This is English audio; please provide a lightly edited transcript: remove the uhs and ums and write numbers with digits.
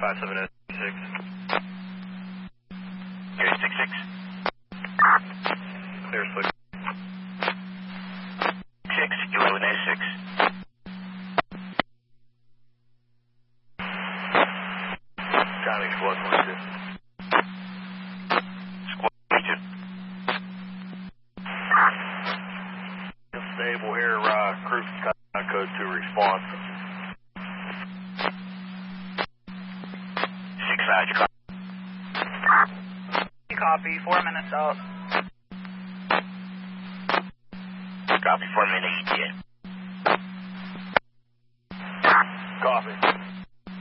5706. Clear 66. Clear 6. 1186. County Squad 22. Squad 22. Stable here, Cruise code 2 response. 6-5, you Copy, 4 minutes out. copy 4 minutes ETA.